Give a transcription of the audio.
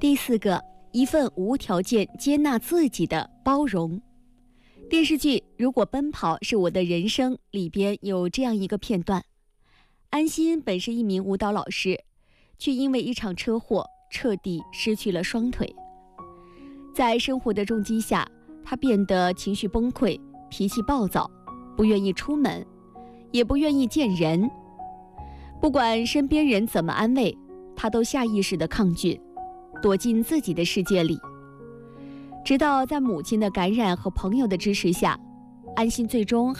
第4个，一份无条件接纳自己的包容。电视剧《如果奔跑是我的人生》里边有这样一个片段：安心本是一名舞蹈老师，却因为一场车祸彻底失去了双腿。在生活的重击下，他变得情绪崩溃，脾气暴躁，不愿意出门，也不愿意见人。不管身边人怎么安慰，他都下意识地抗拒，躲进自己的世界里。直到在母亲的感染和朋友的支持下，安心最终